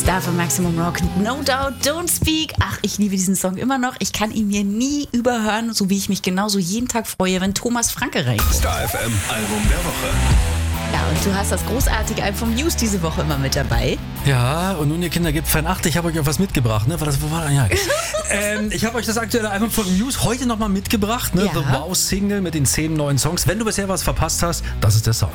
Star von Maximum Rock, No Doubt, Don't Speak. Ach, ich liebe diesen Song immer noch. Ich kann ihn mir nie überhören, so wie ich mich genauso jeden Tag freue, wenn Thomas Franke reinkommt. Star FM Album der Woche. Ja, und du hast das großartige Album von Muse diese Woche immer mit dabei. Ja, und nun, ihr Kinder, gebt Fan 8, ich habe euch auch was mitgebracht, ne? Ich habe euch das aktuelle Album von Muse heute nochmal mitgebracht, ne? Ja. The Wow Single mit den 10 neuen Songs. Wenn du bisher was verpasst hast, das ist der Song.